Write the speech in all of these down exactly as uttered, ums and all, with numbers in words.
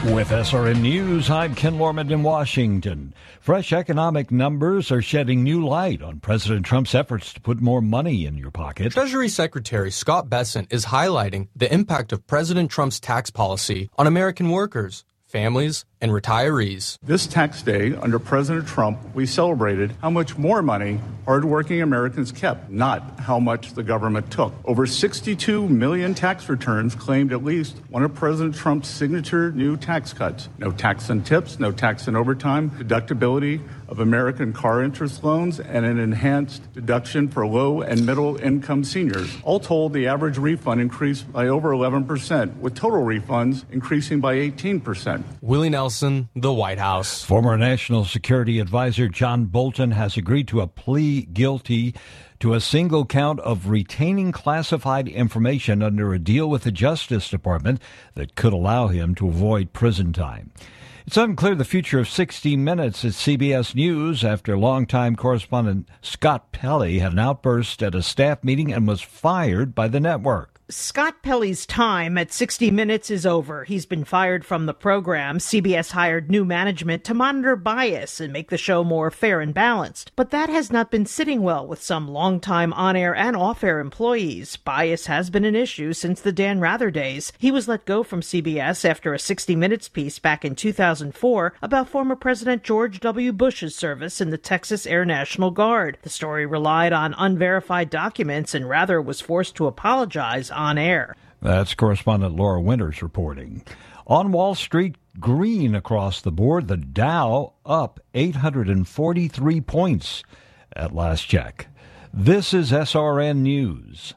With S R N News, I'm Ken Lorman in Washington. Fresh economic numbers are shedding new light on President Trump's efforts to put more money in your pocket. Treasury Secretary Scott Bessent is highlighting the impact of President Trump's tax policy on American workers, families, and retirees. This tax day under President Trump, we celebrated how much more money hardworking Americans kept, not how much the government took. Over sixty-two million tax returns claimed at least one of President Trump's signature new tax cuts. No tax on tips, no tax on overtime, deductibility of American car interest loans, and an enhanced deduction for low and middle income seniors. All told, the average refund increased by over eleven percent, with total refunds increasing by eighteen percent. Willie Nelson, the White House. Former National Security Advisor John Bolton has agreed to a plea guilty to a single count of retaining classified information under a deal with the Justice Department that could allow him to avoid prison time. It's unclear the future of sixty minutes at C B S News after longtime correspondent Scott Pelley had an outburst at a staff meeting and was fired by the network. Scott Pelley's time at sixty minutes is over. He's been fired from the program. C B S hired new management to monitor bias and make the show more fair and balanced. But that has not been sitting well with some longtime on-air and off-air employees. Bias has been an issue since the Dan Rather days. He was let go from C B S after a sixty minutes piece back in two thousand four about former President George W. Bush's service in the Texas Air National Guard. The story relied on unverified documents, and Rather was forced to apologize on air. That's correspondent Laura Winters reporting. On Wall Street, green across the board. The Dow up eight hundred forty-three points at last check. This is S R N News.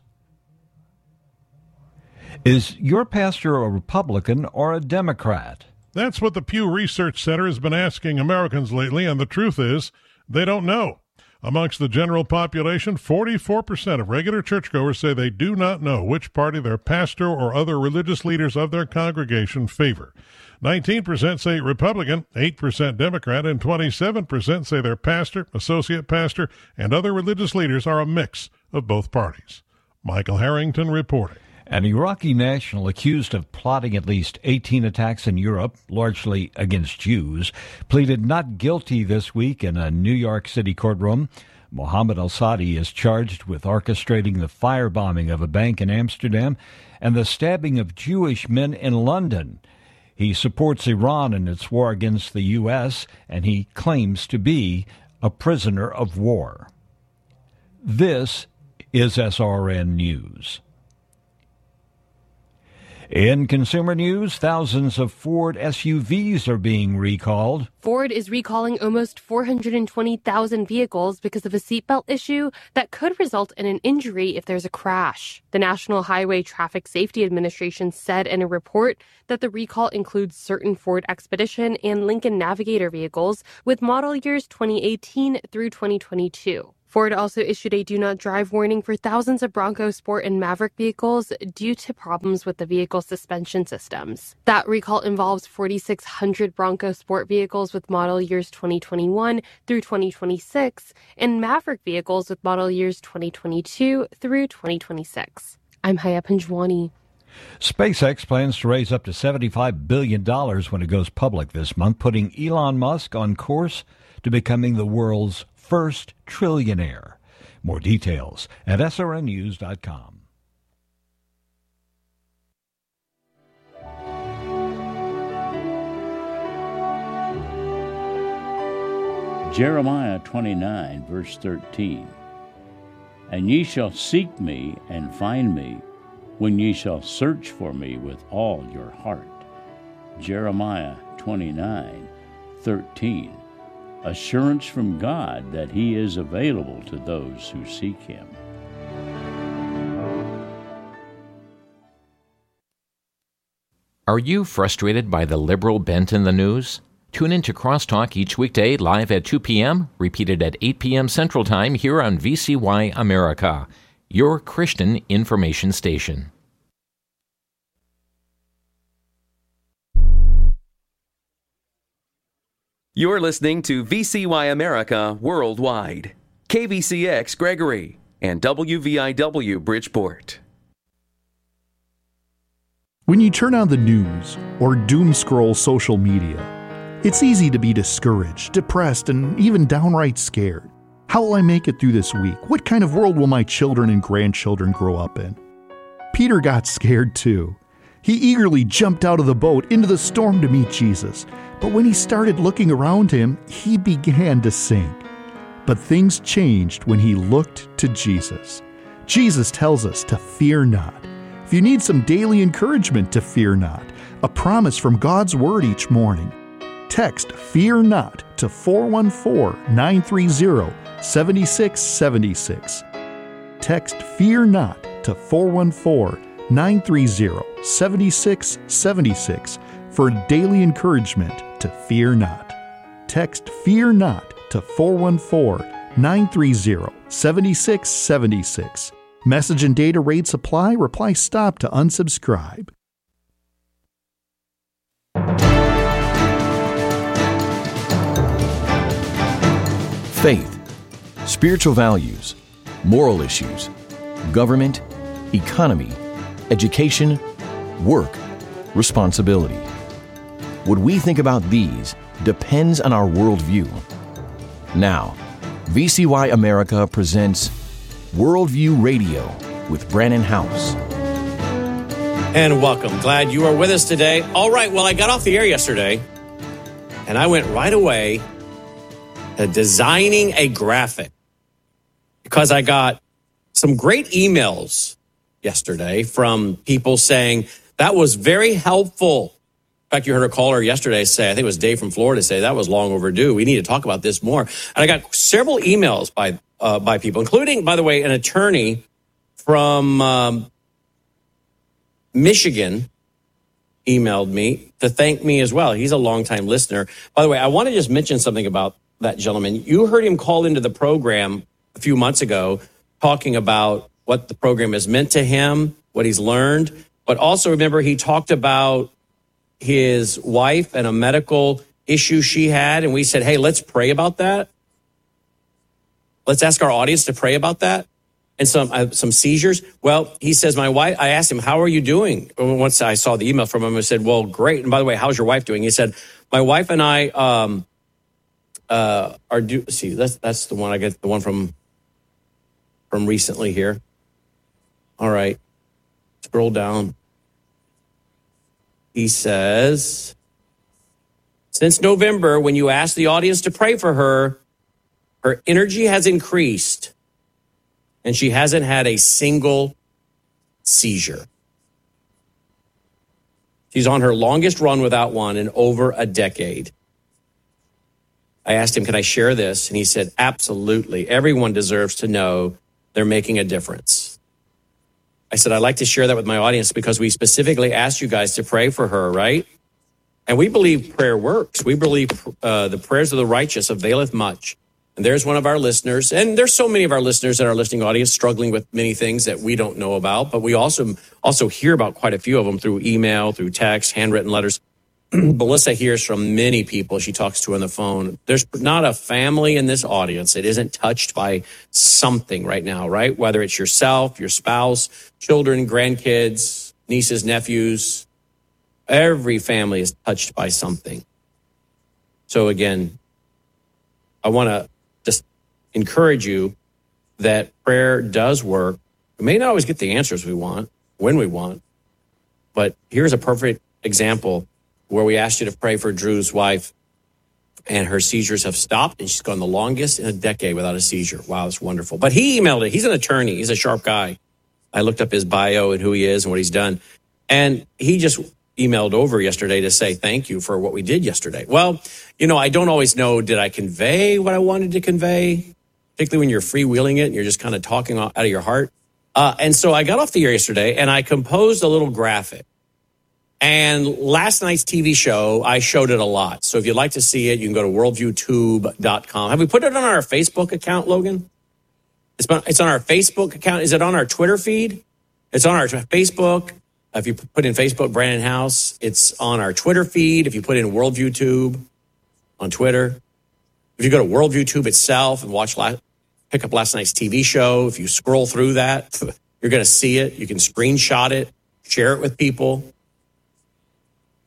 Is your pastor a Republican or a Democrat? That's what the Pew Research Center has been asking Americans lately, and the truth is they don't know. Amongst the general population, forty-four percent of regular churchgoers say they do not know which party their pastor or other religious leaders of their congregation favor. nineteen percent say Republican, eight percent Democrat, and twenty-seven percent say their pastor, associate pastor, and other religious leaders are a mix of both parties. Michael Harrington reporting. An Iraqi national accused of plotting at least eighteen attacks in Europe, largely against Jews, pleaded not guilty this week in a New York City courtroom. Mohammed al-Sadi is charged with orchestrating the firebombing of a bank in Amsterdam and the stabbing of Jewish men in London. He supports Iran in its war against the U S, and he claims to be a prisoner of war. This is S R N News. In consumer news, thousands of Ford S U Vs are being recalled. Ford is recalling almost four hundred twenty thousand vehicles because of a seatbelt issue that could result in an injury if there's a crash. The National Highway Traffic Safety Administration said in a report that the recall includes certain Ford Expedition and Lincoln Navigator vehicles with model years twenty eighteen through twenty twenty-two. Ford also issued a do not drive warning for thousands of Bronco Sport and Maverick vehicles due to problems with the vehicle suspension systems. That recall involves forty-six hundred Bronco Sport vehicles with model years twenty twenty-one through twenty twenty-six and Maverick vehicles with model years twenty twenty-two through twenty twenty-six. I'm Haya Panjwani. SpaceX plans to raise up to seventy-five billion dollars when it goes public this month, putting Elon Musk on course to becoming the world's first trillionaire. More details at S R N news dot com. Jeremiah twenty-nine, verse thirteen. And ye shall seek me and find me, when ye shall search for me with all your heart. Jeremiah twenty-nine, thirteen. Assurance from God that He is available to those who seek Him. Are you frustrated by the liberal bent in the news? Tune in to Crosstalk each weekday live at two p.m., repeated at eight p.m. Central Time here on V C Y America, your Christian information station. You're listening to V C Y America Worldwide, K V C X Gregory, and W V I W Bridgeport. When you turn on the news or doom scroll social media, it's easy to be discouraged, depressed, and even downright scared. How will I make it through this week? What kind of world will my children and grandchildren grow up in? Peter got scared too. He eagerly jumped out of the boat into the storm to meet Jesus. But when he started looking around him, he began to sink. But things changed when he looked to Jesus. Jesus tells us to fear not. If you need some daily encouragement to fear not, a promise from God's Word each morning, text Fear Not to four one four, nine three zero, seven six seven six. Text Fear Not to four one four, nine three zero, seven six seven six for daily encouragement to fear not. Text Fear Not to four one four, nine three zero, seven six seven six. Message and data rates apply. Reply stop to unsubscribe. Faith, spiritual values, moral issues, government, economy, education, work, responsibility. What we think about these depends on our worldview. Now, V C Y America presents Worldview Radio with Brannon Howse. And welcome. Glad you are with us today. All right, well, I got off the air yesterday, and I went right away to designing a graphic because I got some great emails yesterday from people saying that was very helpful. In fact, you heard a caller yesterday say, I think it was Dave from Florida, say that was long overdue. We need to talk about this more. And I got several emails by uh, by people, including, by the way, an attorney from um, Michigan emailed me to thank me as well. He's a longtime listener. By the way, I want to just mention something about that gentleman. You heard him call into the program a few months ago talking about what the program has meant to him, what he's learned. But also remember, he talked about his wife and a medical issue she had. And we said, hey, let's pray about that. Let's ask our audience to pray about that. And some uh, some seizures. Well, he says, my wife, I asked him, how are you doing? Once I saw the email from him, I said, well, great. And by the way, how's your wife doing? He said, my wife and I um, uh, are do. See, that's that's the one I get, the one from from recently here. All right. Scroll down. He says, since November, when you asked the audience to pray for her, her energy has increased and she hasn't had a single seizure. She's on her longest run without one in over a decade. I asked him, can I share this? And he said, absolutely. Everyone deserves to know they're making a difference. I said, I'd like to share that with my audience because we specifically asked you guys to pray for her, right? And we believe prayer works. We believe uh, the prayers of the righteous availeth much. And there's one of our listeners, and there's so many of our listeners in our listening audience struggling with many things that we don't know about, but we also also hear about quite a few of them through email, through text, handwritten letters. Melissa hears from many people she talks to on the phone. There's not a family in this audience that isn't touched by something right now, right? Whether it's yourself, your spouse, children, grandkids, nieces, nephews, every family is touched by something. So again, I want to just encourage you that prayer does work. We may not always get the answers we want, when we want, but here's a perfect example where we asked you to pray for Drew's wife, and her seizures have stopped, and she's gone the longest in a decade without a seizure. Wow, that's wonderful. But he emailed it. He's an attorney. He's a sharp guy. I looked up his bio and who he is and what he's done. And he just emailed over yesterday to say thank you for what we did yesterday. Well, you know, I don't always know, did I convey what I wanted to convey, particularly when you're freewheeling it and you're just kind of talking out of your heart. Uh, and so I got off the air yesterday, and I composed a little graphic. And last night's T V show, I showed it a lot. So if you'd like to see it, you can go to worldview tube dot com. Have we put it on our Facebook account, Logan? It's on, it's on our Facebook account. Is it on our Twitter feed? It's on our Facebook. If you put in Facebook, Brannon Howse, it's on our Twitter feed. If you put in Worldview Tube on Twitter. If you go to Worldview Tube itself and watch, pick up last night's T V show, if you scroll through that, you're going to see it. You can screenshot it, share it with people.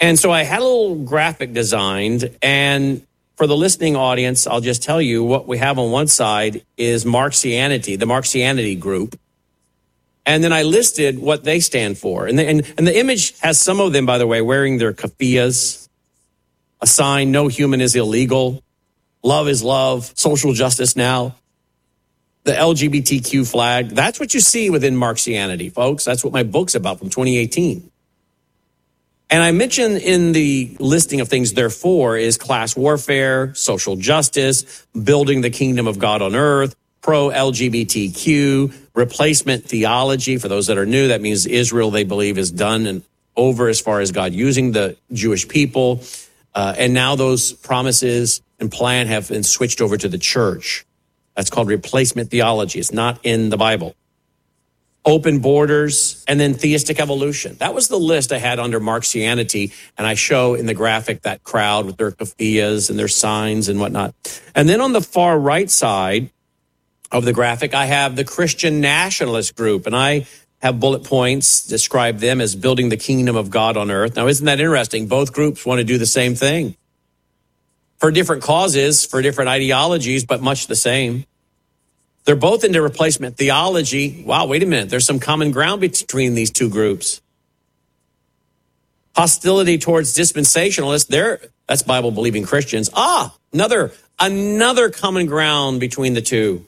And so I had a little graphic designed, and for the listening audience, I'll just tell you what we have on one side is Marxianity, the Marxianity group. And then I listed what they stand for. And the, and, and the image has some of them, by the way, wearing their keffiyehs, a sign, no human is illegal, love is love, social justice now, the L G B T Q flag. That's what you see within Marxianity, folks. That's what my book's about from twenty eighteen. And I mentioned in the listing of things therefore is class warfare, social justice, building the kingdom of God on earth, pro-L G B T Q, replacement theology. For those that are new, that means Israel, they believe, is done and over as far as God using the Jewish people. Uh, and now those promises and plan have been switched over to the church. That's called replacement theology. It's not in the Bible. Open borders, and then theistic evolution. That was the list I had under Marxianity, and I show in the graphic that crowd with their keffiyehs and their signs and whatnot. And then on the far right side of the graphic, I have the Christian nationalist group, and I have bullet points, describe them as building the kingdom of God on earth. Now, isn't that interesting? Both groups want to do the same thing for different causes, for different ideologies, but much the same. They're both into replacement theology. Wow, wait a minute. There's some common ground between these two groups. Hostility towards dispensationalists. They're, that's Bible-believing Christians. Ah, another, another common ground between the two.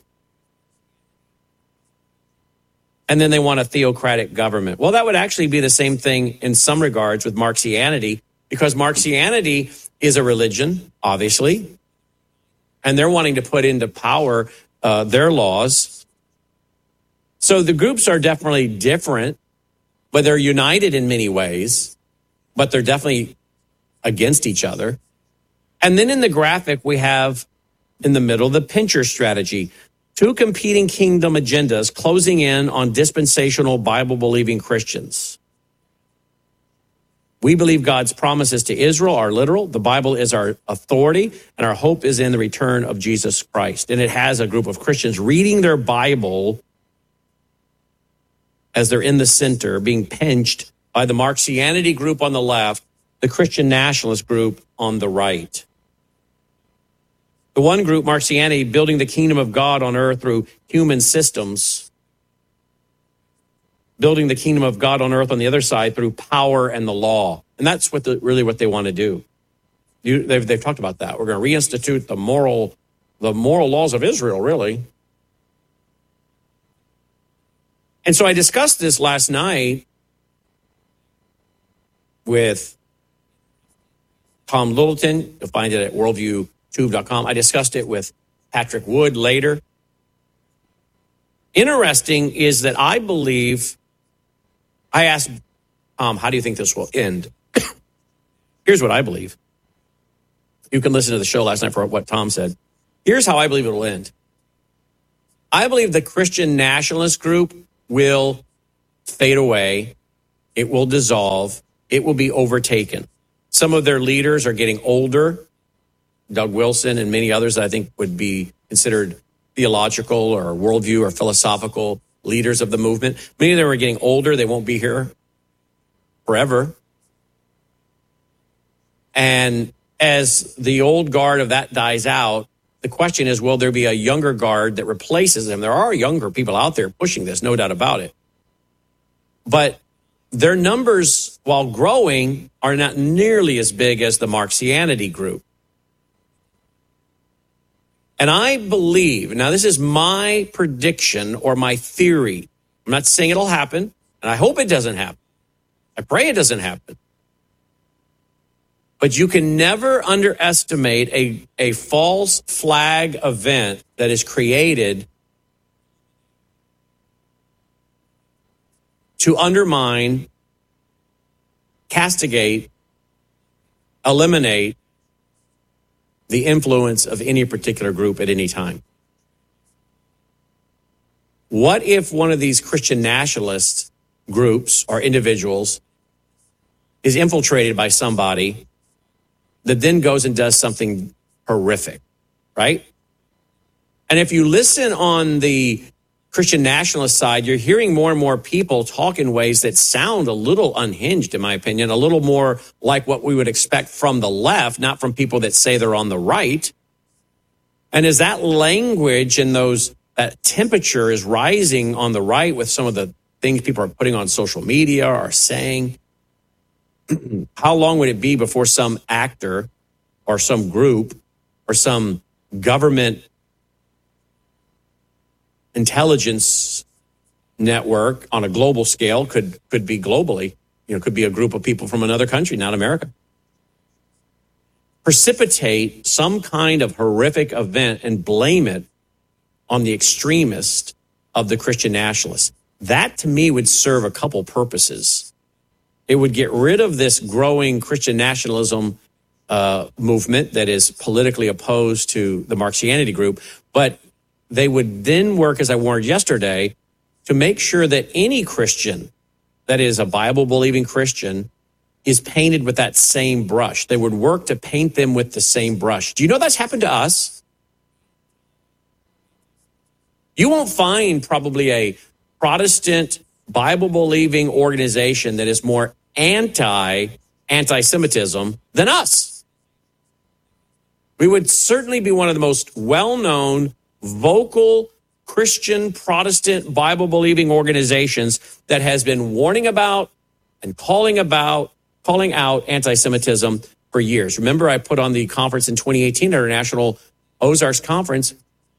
And then they want a theocratic government. Well, that would actually be the same thing in some regards with Marxianity, because Marxianity is a religion, obviously, and they're wanting to put into power uh, their laws. So the groups are definitely different, but they're united in many ways, but they're definitely against each other. And then in the graphic, we have in the middle the pincher strategy. Two competing kingdom agendas closing in on dispensational Bible-believing Christians. We believe God's promises to Israel are literal. The Bible is our authority, and our hope is in the return of Jesus Christ. And it has a group of Christians reading their Bible as they're in the center, being pinched by the Marxianity group on the left, the Christian nationalist group on the right. The one group, Marxianity, building the kingdom of God on earth through human systems. Building the kingdom of God on earth on the other side through power and the law. And that's what the, really what they want to do. You, they've, they've talked about that. We're going to reinstitute the moral, the moral laws of Israel, really. And so I discussed this last night with Tom Littleton. You'll find it at worldview tube dot com. I discussed it with Patrick Wood later. Interesting is that I believe, I asked Tom, how do you think this will end? Here's what I believe. You can listen to the show last night for what Tom said. Here's how I believe it will end. I believe the Christian nationalist group will fade away. It will dissolve. It will be overtaken. Some of their leaders are getting older. Doug Wilson and many others that I think would be considered theological or worldview or philosophical leaders of the movement. Many of them are getting older. They won't be here forever. And as the old guard of that dies out, the question is, will there be a younger guard that replaces them? There are younger people out there pushing this, no doubt about it. But their numbers, while growing, are not nearly as big as the Marxianity group. And I believe, now this is my prediction or my theory. I'm not saying it'll happen, and I hope it doesn't happen. I pray it doesn't happen. But you can never underestimate a, a false flag event that is created to undermine, castigate, eliminate the influence of any particular group at any time. What if one of these Christian nationalist groups or individuals is infiltrated by somebody that then goes and does something horrific, right? And if you listen on the Christian nationalist side, you're hearing more and more people talk in ways that sound a little unhinged, in my opinion, a little more like what we would expect from the left, not from people that say they're on the right. And as that language and those that temperature is rising on the right with some of the things people are putting on social media or saying, how long would it be before some actor or some group or some government intelligence network on a global scale could could be globally, you know, could be a group of people from another country, not America, precipitate some kind of horrific event and blame it on the extremist of the Christian nationalists. That to me would serve a couple purposes. It would get rid of this growing Christian nationalism uh, movement that is politically opposed to the Marxianity group, but they would then work, as I warned yesterday, to make sure that any Christian that is a Bible-believing Christian is painted with that same brush. They would work to paint them with the same brush. Do you know that's happened to us? You won't find probably a Protestant Bible-believing organization that is more anti-anti-Semitism than us. We would certainly be one of the most well-known vocal Christian Protestant Bible-believing organizations that has been warning about and calling about, calling out anti-Semitism for years. Remember, I put on the conference in twenty eighteen at our National Ozarks Conference,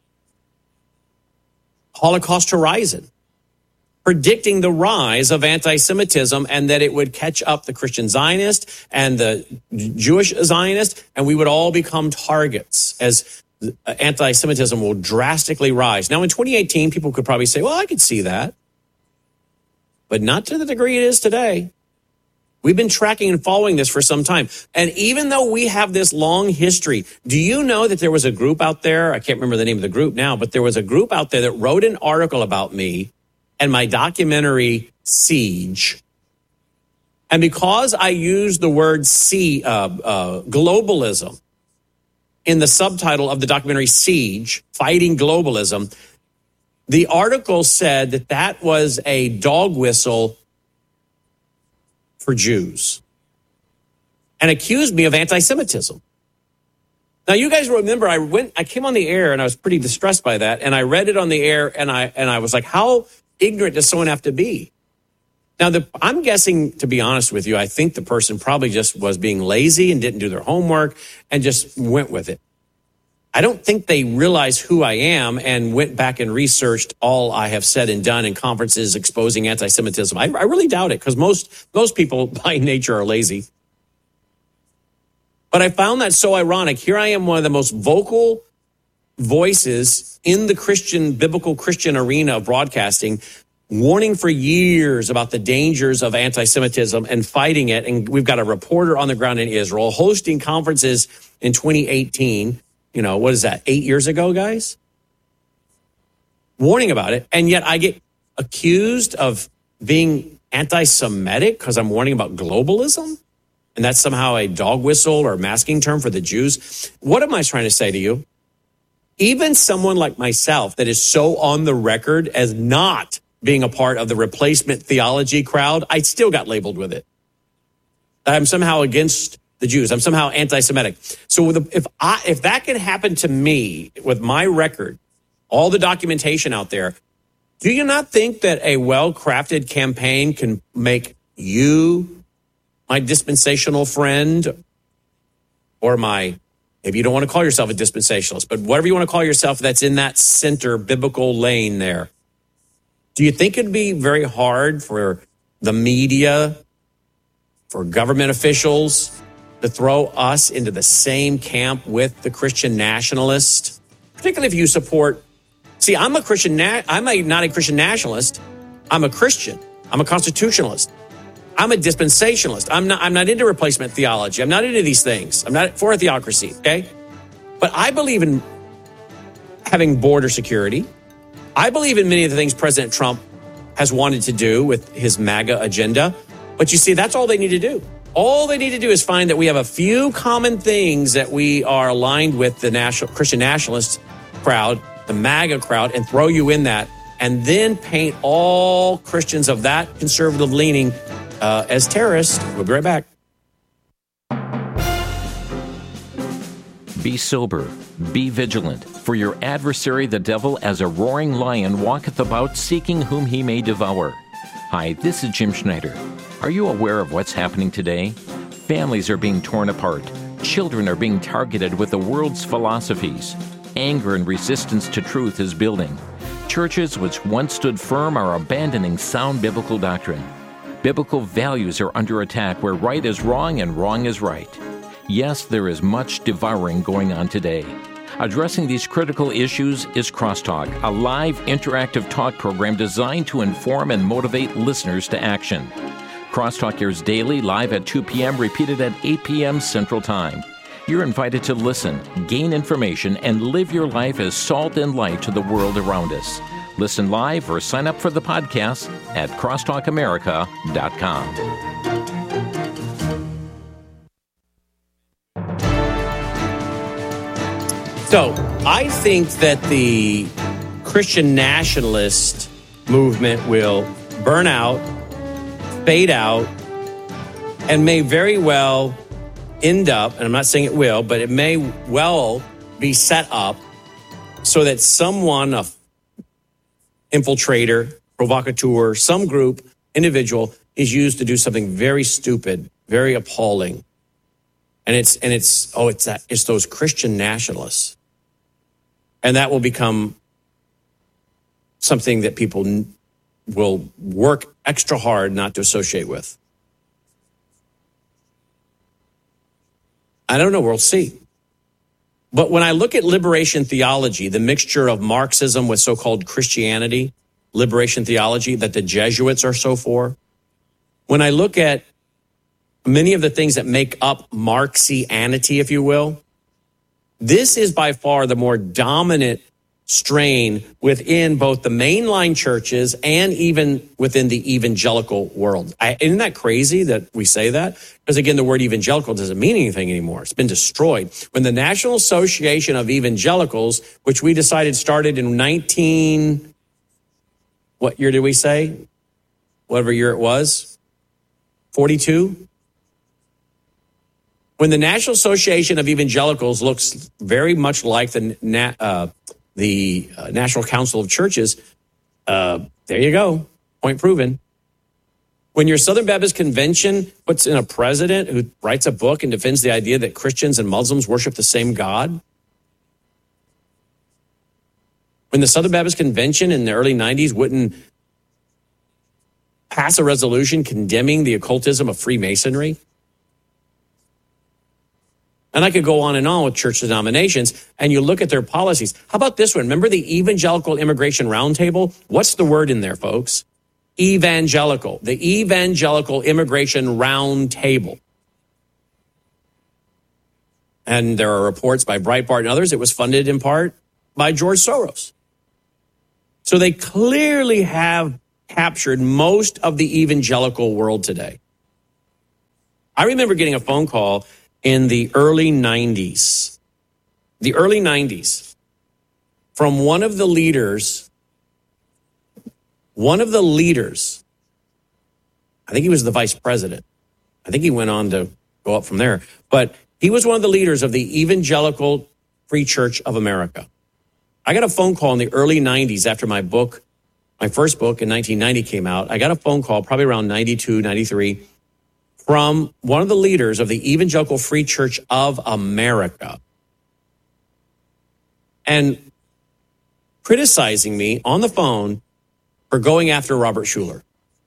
Holocaust Horizon, predicting the rise of anti-Semitism and that it would catch up the Christian Zionist and the Jewish Zionist, and we would all become targets as anti-Semitism will drastically rise. Now, in twenty eighteen, people could probably say, well, I could see that, but not to the degree it is today. We've been tracking and following this for some time. And even though we have this long history, do you know that there was a group out there? I can't remember the name of the group now, but there was a group out there that wrote an article about me and my documentary Siege. And because I used the word see, uh, uh, globalism in the subtitle of the documentary Siege, Fighting Globalism, the article said that that was a dog whistle for Jews and accused me of anti-Semitism. Now, you guys remember I went, I came on the air and I was pretty distressed by that. And I read it on the air and I, and I was like, how ignorant does someone have to be? Now, the, I'm guessing, to be honest with you, I think the person probably just was being lazy and didn't do their homework and just went with it. I don't think they realized who I am and went back and researched all I have said and done in conferences exposing anti-Semitism. I, I really doubt it, because most, most people by nature are lazy. But I found that so ironic. Here I am, one of the most vocal voices in the Christian, biblical Christian arena of broadcasting, warning for years about the dangers of anti-Semitism and fighting it. And we've got a reporter on the ground in Israel hosting conferences in twenty eighteen. You know, what is that, eight years ago, guys? Warning about it. And yet I get accused of being anti-Semitic because I'm warning about globalism. And that's somehow a dog whistle or masking term for the Jews. What am I trying to say to you? Even someone like myself that is so on the record as not being a part of the replacement theology crowd, I still got labeled with it. I'm somehow against the Jews. I'm somehow anti-Semitic. So if I, if that can happen to me with my record, all the documentation out there, do you not think that a well-crafted campaign can make you my dispensational friend, or my, maybe you don't want to call yourself a dispensationalist, but whatever you want to call yourself that's in that center biblical lane there? Do you think it'd be very hard for the media, for government officials to throw us into the same camp with the Christian nationalist? Particularly if you support, see, I'm a Christian, na- I'm a, not a Christian nationalist. I'm a Christian. I'm a constitutionalist. I'm a dispensationalist. I'm not, I'm not into replacement theology. I'm not into these things. I'm not for a theocracy, okay? But I believe in having border security. I believe in many of the things President Trump has wanted to do with his MAGA agenda. But you see, that's all they need to do. All they need to do is find that we have a few common things that we are aligned with the national Christian nationalist crowd, the MAGA crowd, and throw you in that and then paint all Christians of that conservative leaning uh, as terrorists. We'll be right back. Be sober, be vigilant, for your adversary the devil as a roaring lion walketh about seeking whom he may devour. Hi, this is Jim Schneider. Are you aware of what's happening today? Families are being torn apart. Children are being targeted with the world's philosophies. Anger and resistance to truth is building. Churches which once stood firm are abandoning sound biblical doctrine. Biblical values are under attack where right is wrong and wrong is right. Yes, there is much devouring going on today. Addressing these critical issues is Crosstalk, a live interactive talk program designed to inform and motivate listeners to action. Crosstalk airs daily, live at two p.m., repeated at eight p.m. Central Time. You're invited to listen, gain information, and live your life as salt and light to the world around us. Listen live or sign up for the podcast at crosstalk america dot com. So I think that the Christian nationalist movement will burn out, fade out, and may very well end up, and I'm not saying it will, but it may well be set up so that someone, a infiltrator, provocateur, some group, individual, is used to do something very stupid, very appalling. And it's, and it's, oh, it's that, it's those Christian nationalists. And that will become something that people n- will work extra hard not to associate with. I don't know. We'll see. But when I look at liberation theology, the mixture of Marxism with so-called Christianity, liberation theology that the Jesuits are so for, when I look at many of the things that make up Marxianity, if you will, this is by far the more dominant strain within both the mainline churches and even within the evangelical world. I, isn't that crazy that we say that? Because again, the word evangelical doesn't mean anything anymore. It's been destroyed. When the National Association of Evangelicals, which we decided started in nineteen, what year did we say? Whatever year it was, forty-two? When the National Association of Evangelicals looks very much like the uh, the uh, National Council of Churches, uh, there you go, point proven. When your Southern Baptist Convention puts in a president who writes a book and defends the idea that Christians and Muslims worship the same God, when the Southern Baptist Convention in the early nineties wouldn't pass a resolution condemning the occultism of Freemasonry, and I could go on and on with church denominations, and you look at their policies. How about this one? Remember the Evangelical Immigration Roundtable? What's the word in there, folks? Evangelical. The Evangelical Immigration Roundtable. And there are reports by Breitbart and others. It was funded in part by George Soros. So they clearly have captured most of the evangelical world today. I remember getting a phone call in the early nineties, the early nineties, from one of the leaders, one of the leaders, I think he was the vice president. I think he went on to go up from there, but he was one of the leaders of the Evangelical Free Church of America. I got a phone call in the early nineties after my book, my first book in nineteen ninety came out. I got a phone call probably around ninety-two, ninety-three, from one of the leaders of the Evangelical Free Church of America, and criticizing me on the phone for going after Robert Schuller.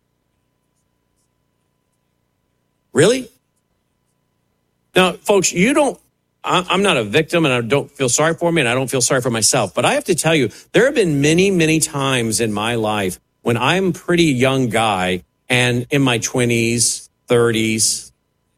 Really? Now, folks, you don't, I'm not a victim, and I don't feel sorry for me, and I don't feel sorry for myself. But I have to tell you, there have been many, many times in my life when I'm a pretty young guy and in my twenties, thirties,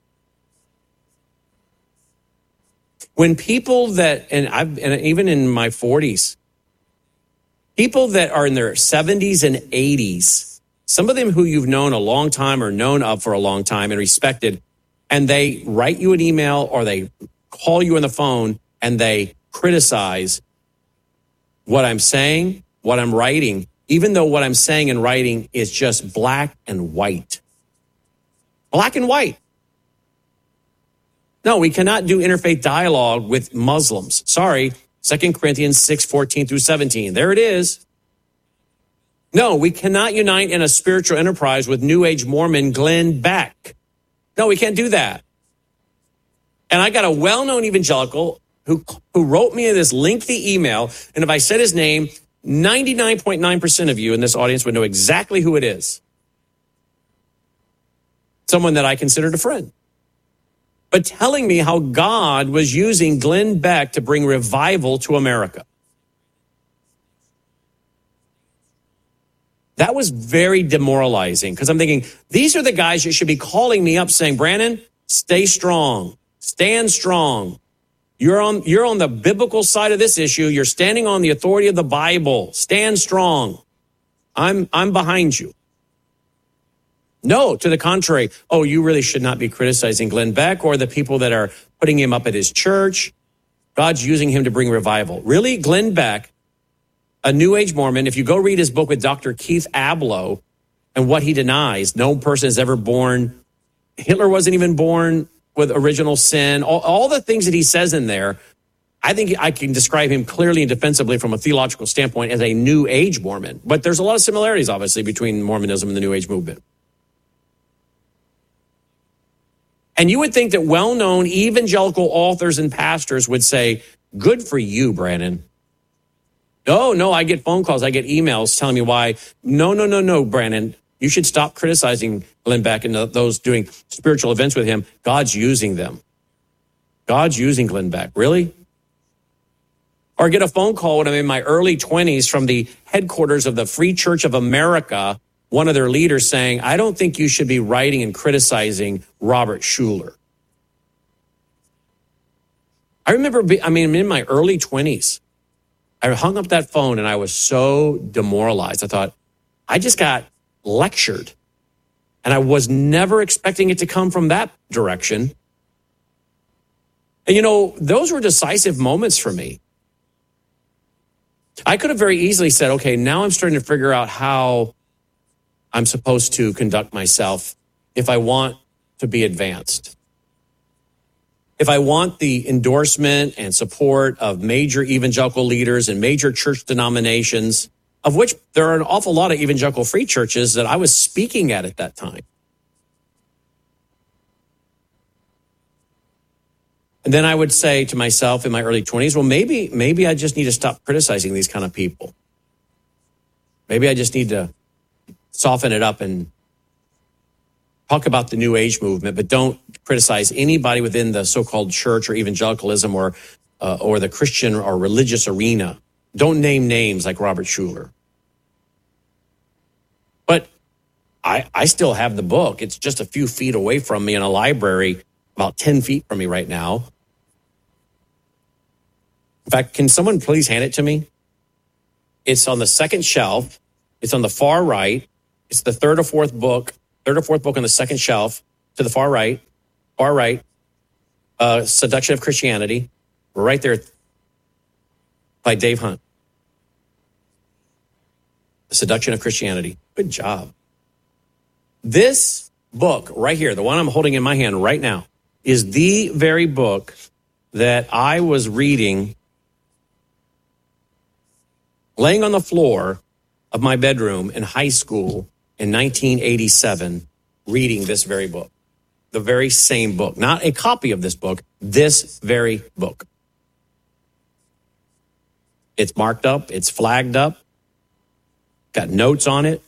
when people that, and I've, and even in my forties, people that are in their seventies and eighties, some of them who you've known a long time or known of for a long time and respected, and they write you an email or they call you on the phone and they criticize what I'm saying, what I'm writing, even though what I'm saying and writing is just black and white. Black and white. No, we cannot do interfaith dialogue with Muslims. Sorry, Second Corinthians six, fourteen through seventeen. There it is. No, we cannot unite in a spiritual enterprise with New Age Mormon Glenn Beck. No, we can't do that. And I got a well-known evangelical who, who wrote me this lengthy email. And if I said his name, ninety-nine point nine percent of you in this audience would know exactly who it is. Someone that I considered a friend. But telling me how God was using Glenn Beck to bring revival to America. That was very demoralizing because I'm thinking, these are the guys that should be calling me up saying, Brandon, stay strong, stand strong. You're on, you're on the biblical side of this issue. You're standing on the authority of the Bible. Stand strong. I'm, I'm behind you. No, to the contrary. Oh, you really should not be criticizing Glenn Beck or the people that are putting him up at his church. God's using him to bring revival. Really? Glenn Beck, a New Age Mormon, if you go read his book with Doctor Keith Abloh and what he denies, no person is ever born. Hitler wasn't even born with original sin. All, all the things that he says in there, I think I can describe him clearly and defensively from a theological standpoint as a New Age Mormon. But there's a lot of similarities, obviously, between Mormonism and the New Age movement. And you would think that well-known evangelical authors and pastors would say, good for you, Brandon. No, no, I get phone calls, I get emails telling me why. No, no, no, no, Brandon. You should stop criticizing Glenn Beck and those doing spiritual events with him. God's using them. God's using Glenn Beck. Really? Or get a phone call when I'm in my early twenties from the headquarters of the Free Church of America, one of their leaders saying, I don't think you should be writing and criticizing Robert Schuller. I remember, I mean, I'm in my early twenties. I hung up that phone and I was so demoralized. I thought, I just got lectured. And I was never expecting it to come from that direction. And, you know, those were decisive moments for me. I could have very easily said, okay, now I'm starting to figure out how I'm supposed to conduct myself if I want to be advanced. If I want the endorsement and support of major evangelical leaders and major church denominations, of which there are an awful lot of evangelical free churches that I was speaking at at that time. And then I would say to myself in my early twenties, well, maybe, maybe I just need to stop criticizing these kind of people. Maybe I just need to soften it up and talk about the New Age movement, but don't criticize anybody within the so-called church or evangelicalism or uh, or the Christian or religious arena. Don't name names like Robert Schuller. But I, I still have the book. It's just a few feet away from me in a library, about ten feet from me right now. In fact, can someone please hand it to me? It's on the second shelf. It's on the far right. It's the third or fourth book, third or fourth book on the second shelf to the far right, far right, uh, Seduction of Christianity, right there by Dave Hunt. The Seduction of Christianity. Good job. This book right here, the one I'm holding in my hand right now, is the very book that I was reading laying on the floor of my bedroom in high school in nineteen eighty-seven, reading this very book. The very same book. Not a copy of this book, this very book. It's marked up, it's flagged up, got notes on it.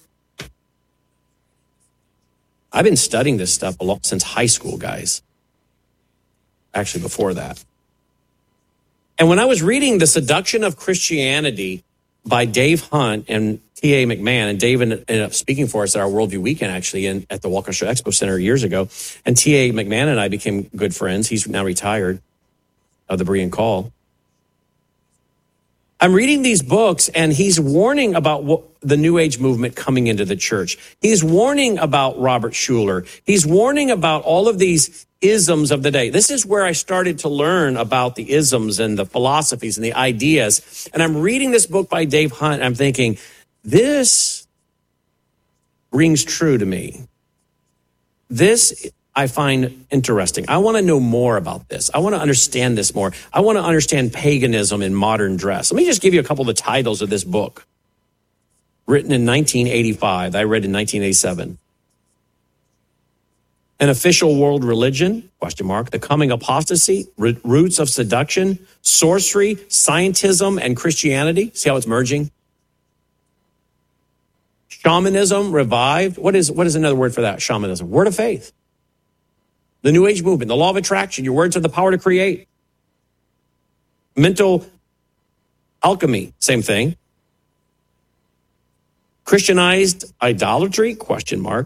I've been studying this stuff a lot since high school, guys. Actually, before that. And when I was reading The Seduction of Christianity by Dave Hunt and T A McMahon, and Dave ended up speaking for us at our Worldview Weekend, actually, in, at the Waukesha Expo Center years ago. And T A McMahon and I became good friends. He's now retired of the Berean Call. I'm reading these books, and he's warning about what, the New Age movement coming into the church. He's warning about Robert Schuller. He's warning about all of these isms of the day. This is where I started to learn about the isms and the philosophies and the ideas. And I'm reading this book by Dave Hunt, and I'm thinking, this rings true to me. This I find interesting. I want to know more about this. I want to understand this more. I want to understand paganism in modern dress. Let me just give you a couple of the titles of this book. Written in nineteen eighty-five, I read in nineteen eighty-seven. An Official World Religion, question mark, The Coming Apostasy, Roots of Seduction, Sorcery, Scientism, and Christianity. See how it's merging? Shamanism Revived. What is, what is another word for that? Shamanism. Word of Faith. The New Age Movement, the Law of Attraction, your words have the power to create. Mental Alchemy, same thing. Christianized Idolatry, question mark.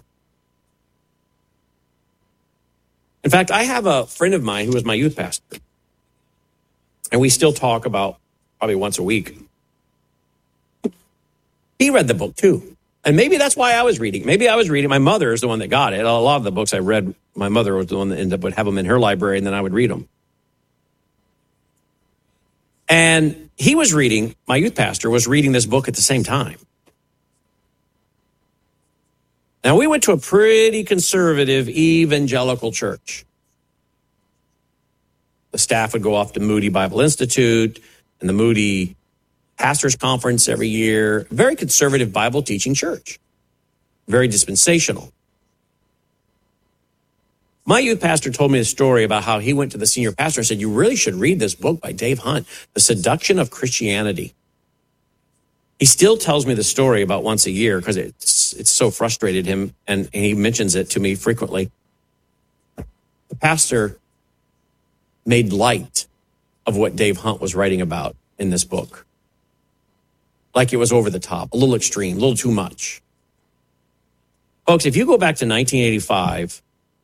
In fact, I have a friend of mine who was my youth pastor, and we still talk about probably once a week. He read the book too. And maybe that's why I was reading. Maybe I was reading. My mother is the one that got it. A lot of the books I read, my mother was the one that ended up would have them in her library, and then I would read them. And he was reading, my youth pastor was reading this book at the same time. Now, we went to a pretty conservative evangelical church. The staff would go off to Moody Bible Institute and the Moody Pastors Conference every year. Very conservative Bible teaching church. Very dispensational. My youth pastor told me a story about how he went to the senior pastor and said, you really should read this book by Dave Hunt, The Seduction of Christianity. He still tells me the story about once a year because it's it's so frustrated him, and, and he mentions it to me frequently. The pastor made light of what Dave Hunt was writing about in this book. Like it was over the top, a little extreme, a little too much. Folks, if you go back to nineteen eighty-five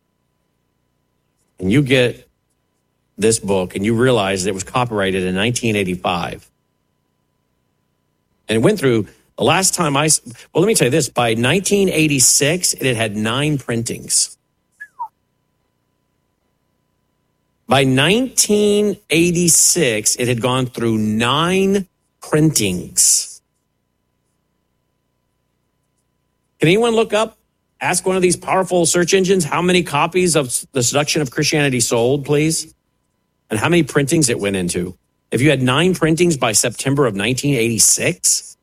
and you get this book and you realize that it was copyrighted in nineteen eighty-five, and it went through the last time I, well, let me tell you this, by nineteen eighty-six, it had nine printings. By nineteen eighty-six, it had gone through nine printings. Can anyone look up, ask one of these powerful search engines, how many copies of The Seduction of Christianity sold, please? And how many printings it went into? If you had nine printings by September of nineteen eighty-six,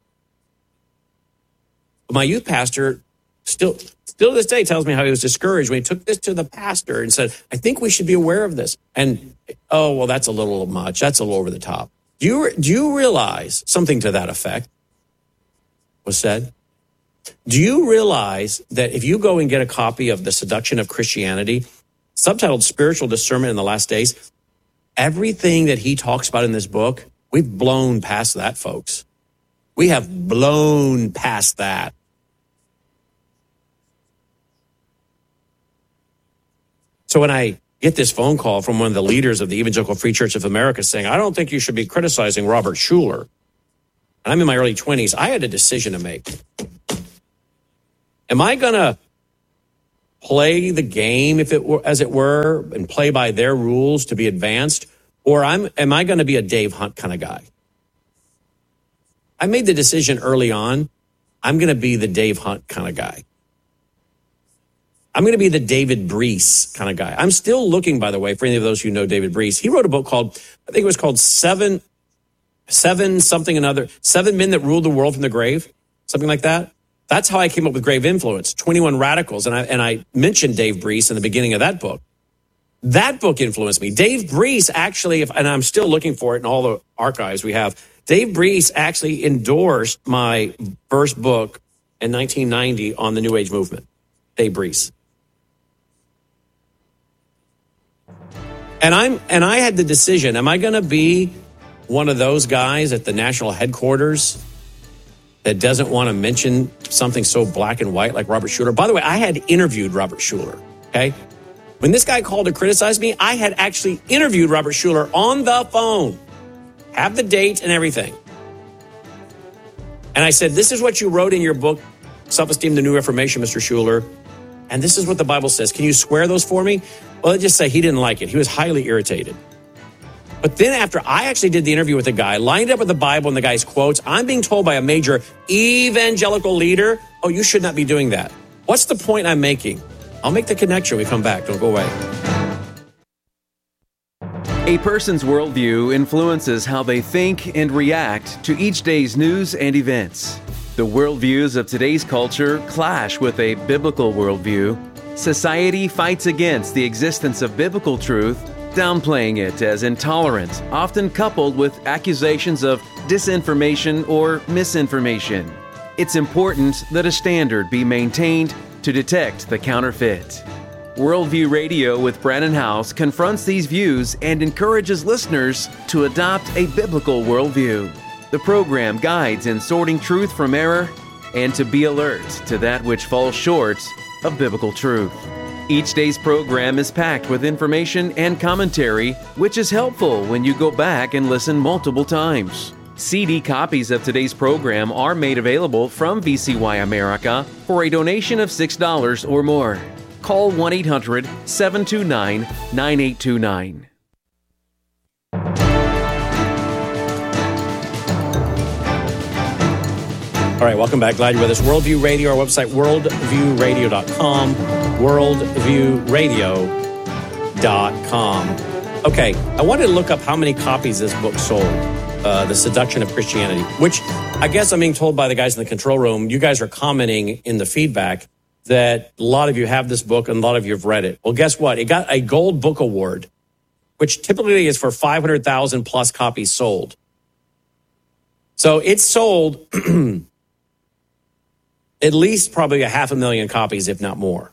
my youth pastor still, still to this day tells me how he was discouraged when he took this to the pastor and said, I think we should be aware of this. And, oh, well, that's a little much. That's a little over the top. Do you, do you realize something to that effect was said? Do you realize that if you go and get a copy of The Seduction of Christianity, subtitled Spiritual Discernment in the Last Days, everything that he talks about in this book, we've blown past that, folks. We have blown past that. So when I get this phone call from one of the leaders of the Evangelical Free Church of America saying, I don't think you should be criticizing Robert Schuller, and I'm in my early twenties, I had a decision to make. Am I going to play the game, if it were, as it were, and play by their rules to be advanced, or I'm, am I going to be a Dave Hunt kind of guy? I made the decision early on, I'm going to be the Dave Hunt kind of guy. I'm going to be the David Breese kind of guy. I'm still looking, by the way, for any of those who know David Breese. He wrote a book called, I think it was called Seven, Seven something another, Seven Men That Ruled the World from the Grave, something like that. That's how I came up with Grave Influence, twenty-one Radicals. And I, and I mentioned Dave Breese in the beginning of that book. That book influenced me. Dave Breese actually, if, and I'm still looking for it in all the archives we have, Dave Breese actually endorsed my first book in nineteen ninety on the New Age movement. Dave Breese. And I'm and I had the decision, am I going to be one of those guys at the national headquarters that doesn't want to mention something so black and white like Robert Schuller? By the way, I had interviewed Robert Schuller, okay? When this guy called to criticize me, I had actually interviewed Robert Schuller on the phone. Have the date and everything. And I said, this is what you wrote in your book, Self-Esteem, the New Reformation, Mister Schuller. And this is what the Bible says. Can you swear those for me? Well, let's just say he didn't like it. He was highly irritated. But then after I actually did the interview with the guy, lined up with the Bible and the guy's quotes, I'm being told by a major evangelical leader, oh, you should not be doing that. What's the point I'm making? I'll make the connection when we come back. Don't go away. A person's worldview influences how they think and react to each day's news and events. The worldviews of today's culture clash with a biblical worldview. Society fights against the existence of biblical truth, downplaying it as intolerant, often coupled with accusations of disinformation or misinformation. It's important that a standard be maintained to detect the counterfeit. Worldview Radio with Brannon Howse confronts these views and encourages listeners to adopt a biblical worldview. The program guides in sorting truth from error and to be alert to that which falls short of biblical truth. Each day's program is packed with information and commentary, which is helpful when you go back and listen multiple times. C D copies of today's program are made available from V C Y America for a donation of six dollars or more. Call one eight hundred seven two nine nine eight two nine. All right, welcome back. Glad you're with us. Worldview Radio, our website, worldview radio dot com, worldview radio dot com. Okay, I wanted to look up how many copies this book sold, uh, The Seduction of Christianity, which I guess I'm being told by the guys in the control room, you guys are commenting in the feedback that a lot of you have this book and a lot of you have read it. Well, guess what? It got a Gold Book Award, which typically is for five hundred thousand plus copies sold. So it sold at least probably a half a million copies, if not more.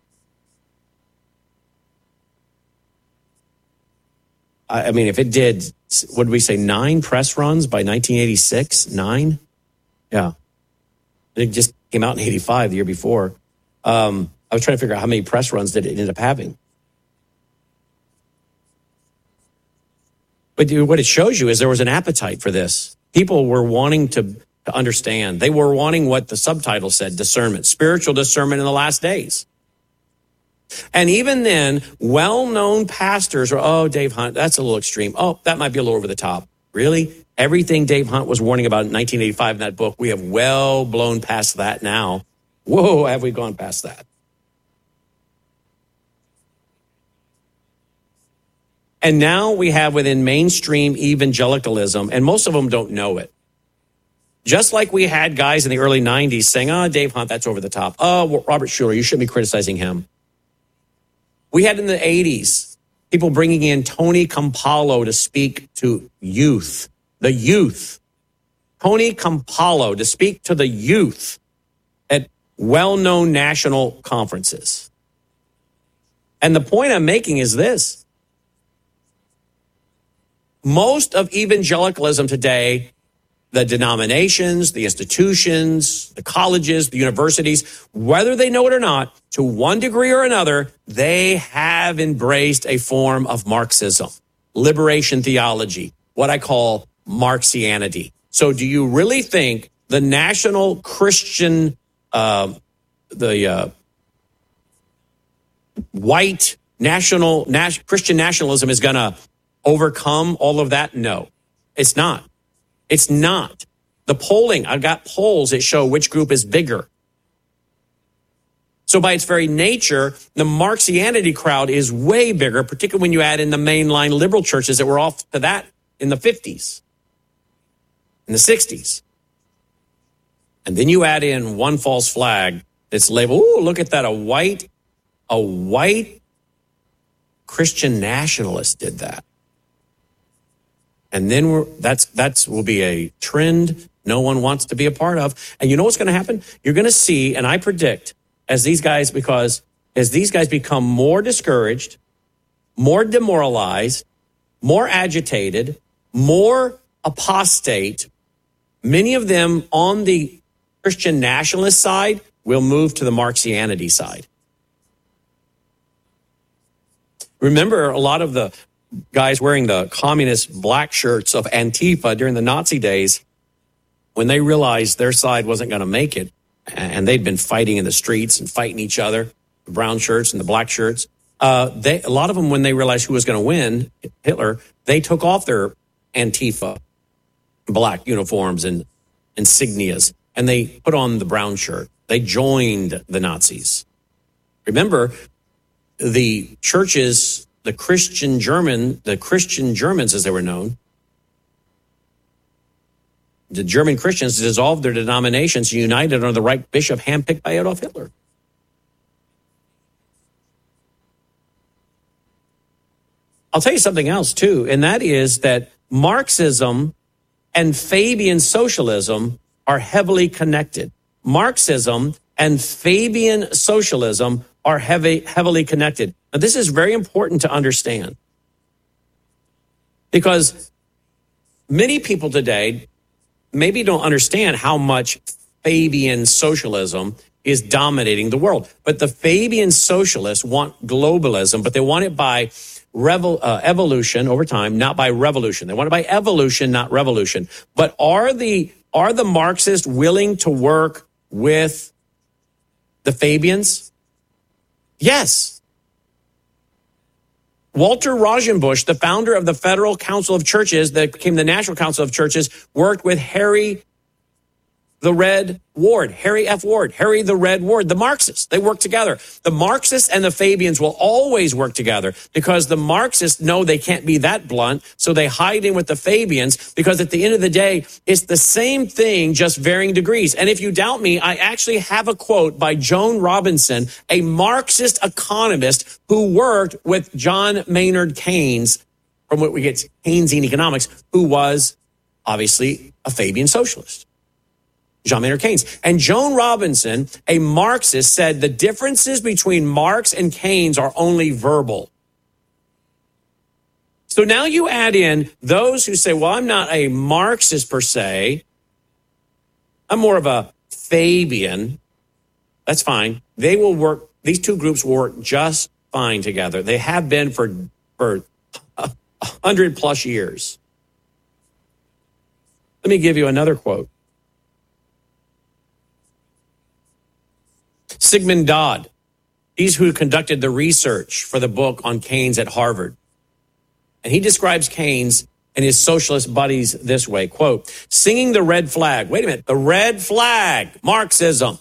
I mean, if it did, what did we say, nine press runs by nineteen eighty-six? Nine? Yeah. It just came out in eighty-five, the year before. Um, I was trying to figure out how many press runs did it end up having. But what it shows you is there was an appetite for this. People were wanting to to understand. They were wanting what the subtitle said, discernment, spiritual discernment in the last days. And even then, well-known pastors are, oh, Dave Hunt, that's a little extreme. Oh, that might be a little over the top. Really? Everything Dave Hunt was warning about in nineteen eighty-five in that book, we have well blown past that now. Whoa, have we gone past that? And now we have within mainstream evangelicalism, and most of them don't know it. Just like we had guys in the early nineties saying, oh, Dave Hunt, that's over the top. Oh, Robert Schuller, you shouldn't be criticizing him. We had in the eighties people bringing in Tony Campolo to speak to youth, the youth. Tony Campolo to speak to the youth at well-known national conferences. And the point I'm making is this. Most of evangelicalism today, the denominations, the institutions, the colleges, the universities, whether they know it or not, to one degree or another, they have embraced a form of Marxism, liberation theology, what I call Marxianity. So do you really think the national Christian, uh, the uh, white national nas- Christian nationalism is going to overcome all of that? No, it's not. It's not. The polling, I've got polls that show which group is bigger. So by its very nature, the Marxianity crowd is way bigger, particularly when you add in the mainline liberal churches that were off to that in the fifties, in the sixties. And then you add in one false flag that's labeled, ooh, look at that, a white, a white Christian nationalist did that. And then we're, that's, that's will be a trend no one wants to be a part of. And you know what's going to happen? You're going to see, and I predict, as these guys, because as these guys become more discouraged, more demoralized, more agitated, more apostate, many of them on the Christian nationalist side will move to the Marxianity side. Remember, a lot of the guys wearing the communist black shirts of Antifa during the Nazi days, when they realized their side wasn't going to make it, and they'd been fighting in the streets and fighting each other, the brown shirts and the black shirts, uh, they, a lot of them, when they realized who was going to win, Hitler, they took off their Antifa black uniforms and insignias, and they put on the brown shirt. They joined the Nazis. Remember, the churches, the Christian German, the Christian Germans, as they were known, the German Christians dissolved their denominations and united under the right bishop handpicked by Adolf Hitler. I'll tell you something else, too, and that is that Marxism and Fabian socialism are heavily connected. Marxism and Fabian socialism are heavy, heavily connected. Now, this is very important to understand because many people today maybe don't understand how much Fabian socialism is dominating the world. But the Fabian socialists want globalism, but they want it by Revol, uh, evolution over time, not by revolution. They want it by evolution, not revolution. But are the are the Marxists willing to work with the Fabians? Yes. Walter Rauschenbusch, the founder of the Federal Council of Churches that became the National Council of Churches, worked with Harry the Red Ward, Harry F. Ward, Harry the Red Ward, the Marxists. They work together. The Marxists and the Fabians will always work together because the Marxists know they can't be that blunt, so they hide in with the Fabians because at the end of the day, it's the same thing, just varying degrees. And if you doubt me, I actually have a quote by Joan Robinson, a Marxist economist who worked with John Maynard Keynes, from what we get Keynesian economics, who was obviously a Fabian socialist. John Maynard Keynes. And Joan Robinson, a Marxist, said the differences between Marx and Keynes are only verbal. So now you add in those who say, well, I'm not a Marxist per se. I'm more of a Fabian. That's fine. They will work. These two groups will work just fine together. They have been for, for a hundred plus years. Let me give you another quote. Sigmund Dodd, he's who conducted the research for the book on Keynes at Harvard. And he describes Keynes and his socialist buddies this way, quote, singing the red flag. Wait a minute, the red flag, Marxism.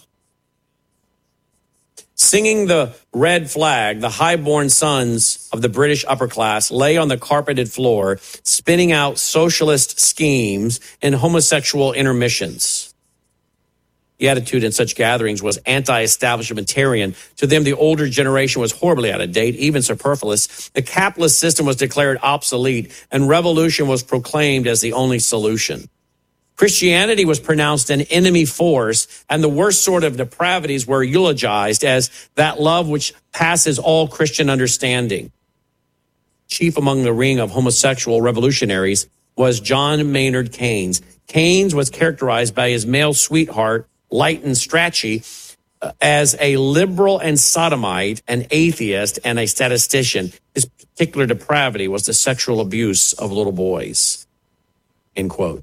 Singing the red flag, the high-born sons of the British upper class lay on the carpeted floor, spinning out socialist schemes and homosexual intermissions. The attitude in such gatherings was anti-establishmentarian. To them, the older generation was horribly out of date, even superfluous. The capitalist system was declared obsolete, and revolution was proclaimed as the only solution. Christianity was pronounced an enemy force, and the worst sort of depravities were eulogized as that love which passes all Christian understanding. Chief among the ring of homosexual revolutionaries was John Maynard Keynes. Keynes was characterized by his male sweetheart, Leighton Strachey, uh, as a liberal and sodomite, an atheist, and a statistician. His particular depravity was the sexual abuse of little boys. End quote.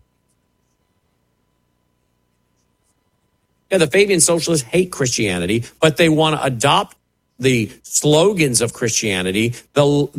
Yeah, the Fabian socialists hate Christianity, but they want to adopt the slogans of Christianity, the